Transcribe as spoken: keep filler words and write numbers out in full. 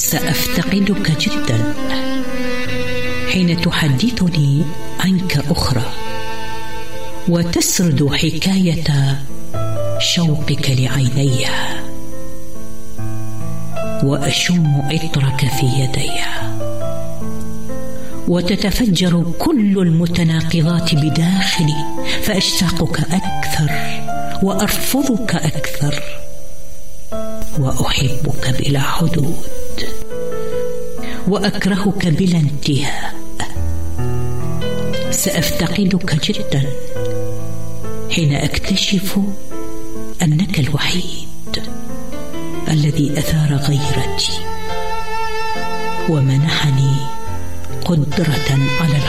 سأفتقدك جدا حين تحدثني عنك أخرى وتسرد حكاية شوقك لعيني، وأشم عطرك في يدي، وتتفجر كل المتناقضات بداخلي، فأشتاقك أكثر وأرفضك أكثر وأحبك بلا حدود وأكرهك بلا انتهاء. سأفتقدك جدا حين أكتشف أنك الوحيد الذي أثار غيرتي ومنحني قدرة على